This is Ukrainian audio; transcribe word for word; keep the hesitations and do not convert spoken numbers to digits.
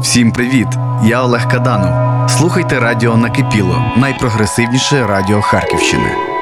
Всім привіт! Я Олег Каданов. Слухайте радіо «Накипіло» – найпрогресивніше радіо Харківщини.